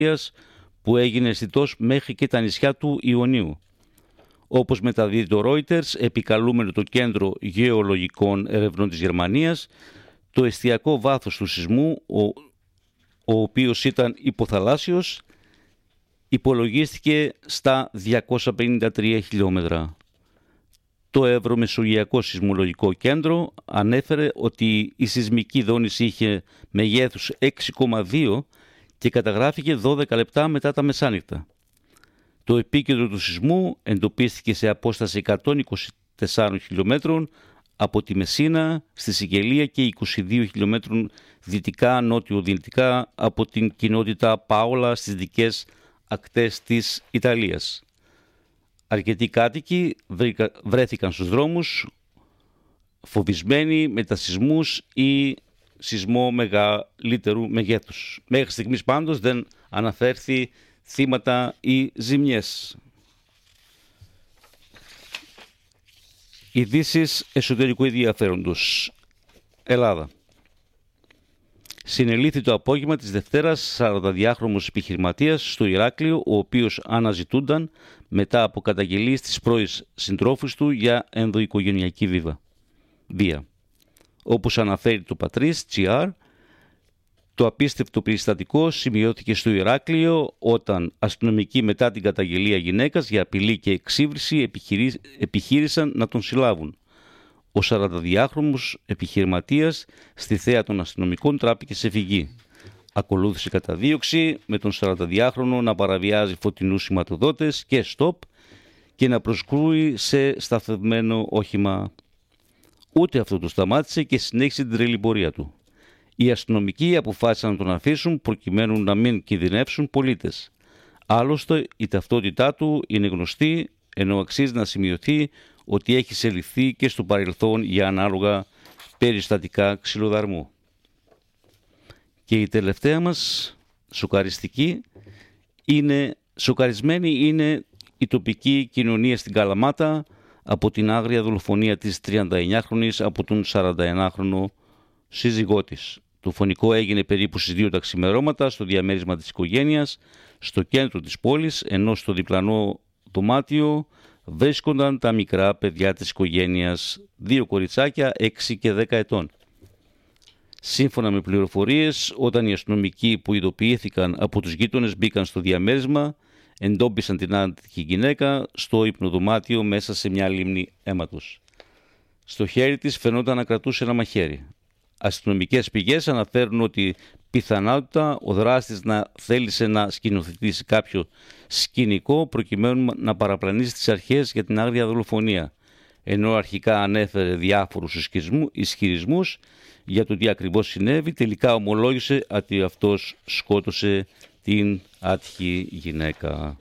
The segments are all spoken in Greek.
που έγινε αισθητός μέχρι και τα νησιά του Ιωνίου. Όπως μεταδίδει το Reuters, επικαλούμενο το Κέντρο Γεωλογικών Ερευνών της Γερμανίας, το εστιακό βάθος του σεισμού, ο οποίος ήταν υποθαλάσσιος, υπολογίστηκε στα 253 χιλιόμετρα. Το Ευρωμεσογειακό Σεισμολογικό Κέντρο ανέφερε ότι η σεισμική δόνηση είχε μεγέθους 6,2 και καταγράφηκε 12 λεπτά μετά τα μεσάνυχτα. Το επίκεντρο του σεισμού εντοπίστηκε σε απόσταση 124 χιλιόμετρων από τη Μεσίνα στη Σικελία και 22 χιλιόμετρων δυτικά νότιο-δυτικά από την κοινότητα Πάολα στις δυτικές ακτές της Ιταλίας. Αρκετοί κάτοικοι βρέθηκαν στους δρόμους φοβισμένοι με τα σεισμούς ή σεισμό μεγαλύτερου μεγέθους. Μέχρι στιγμής πάντως δεν αναφέρθη θύματα ή ζημιές. Ειδήσεις εσωτερικού ενδιαφέροντος. Ελλάδα. Συνελήφθη το απόγευμα της Δευτέρας 42χρονος επιχειρηματίας στο Ηράκλειο, ο οποίος αναζητούνταν μετά από καταγγελίες της πρώης συντρόφους του για ενδοοικογενειακή βία. Όπως αναφέρει το Πατρίς GR, το απίστευτο περιστατικό σημειώθηκε στο Ηράκλειο όταν αστυνομικοί μετά την καταγγελία γυναίκας για απειλή και εξύβριση επιχείρησαν να τον συλλάβουν. Ο 42χρονος επιχειρηματίας στη θέα των αστυνομικών τράπηκε σε φυγή. Ακολούθησε καταδίωξη με τον 42χρονο να παραβιάζει φωτεινούς σηματοδότες και στοπ και να προσκρούει σε σταθευμένο όχημα. Ούτε αυτό το σταμάτησε και συνέχισε την τρελή πορεία του. Οι αστυνομικοί αποφάσισαν να τον αφήσουν προκειμένου να μην κινδυνεύσουν πολίτες. Άλλωστε η ταυτότητά του είναι γνωστή, ενώ αξίζει να σημειωθεί ότι έχει συλληφθεί και στο παρελθόν για ανάλογα περιστατικά ξυλοδαρμού. Και η τελευταία μας σοκαρισμένη είναι η τοπική κοινωνία στην Καλαμάτα από την άγρια δολοφονία της 39χρονης από τον 41χρονο σύζυγό της. Το φωνικό έγινε περίπου στις 2 τα ξημερώματα στο διαμέρισμα της οικογένειας, στο κέντρο της πόλης, ενώ στο διπλανό δωμάτιο βρίσκονταν τα μικρά παιδιά της οικογένειας, 2 κοριτσάκια 6 και 10 ετών. Σύμφωνα με πληροφορίες, όταν οι αστυνομικοί που ειδοποιήθηκαν από τους γείτονες μπήκαν στο διαμέρισμα, εντόπισαν την άτυχη γυναίκα στο υπνοδωμάτιο μέσα σε μια λίμνη αίματος. Στο χέρι της φαινόταν να κρατούσε ένα μαχαίρι. Αστυνομικές πηγές αναφέρουν ότι πιθανότητα ο δράστης να θέλησε να σκηνοθετήσει κάποιο σκηνικό προκειμένου να παραπλανήσει τις αρχές για την άγρια δολοφονία, ενώ αρχικά ανέφερε διάφορους ισχυρισμούς για το τι ακριβώς συνέβη, τελικά ομολόγησε ότι αυτός σκότωσε την άτυχη γυναίκα.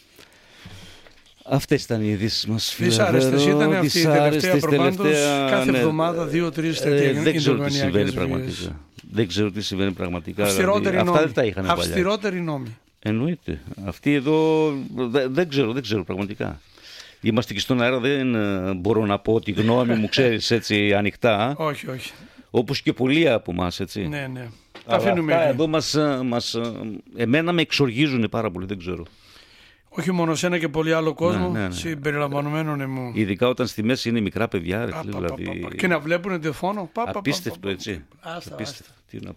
Αυτές ήταν οι ειδήσεις μας. Δυσάρεστες ήταν αυτή η τελευταία προπάντως. Κάθε εβδομάδα 2-3 τέτοια. Δεν ξέρω τι συμβαίνει πραγματικά. Δεν ξέρω τι συμβαίνει πραγματικά. Αυστηρότεροι αυτά νόμοι. δεν τα είχαν παλιά. Αυστηρότεροι νόμοι. Εννοείται. Αυτοί εδώ δεν ξέρω πραγματικά. Είμαστε και στον αέρα, δεν μπορώ να πω τη γνώμη μου, ξέρεις, έτσι ανοιχτά. Όχι. Όπως και πολλοί από εμάς, έτσι. Ναι. Τα αφήνουμε αυτά εδώ εμένα με εξοργίζουν πάρα πολύ, δεν ξέρω. Όχι μόνο σένα και πολύ άλλο κόσμο, συμπεριλαμβανομένων μου. Ειδικά όταν στη μέση είναι μικρά παιδιά. Δηλαδή... Και να βλέπουν τηλεφώνο. Απίστευτο, έτσι. Άστα. Τι να πω.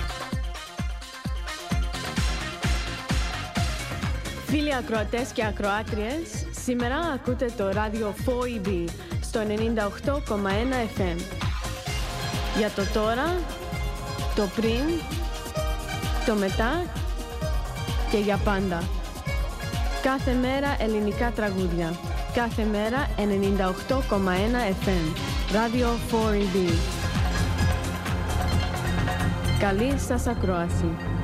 Φίλοι ακροατές και ακροάτριες, σήμερα ακούτε το ράδιο 4EB στο 98,1 FM. Για το τώρα, το πριν, το μετά και για πάντα. Κάθε μέρα ελληνικά τραγούδια. Κάθε μέρα 98,1 FM. Ράδιο 4EB. Καλή σας ακρόαση.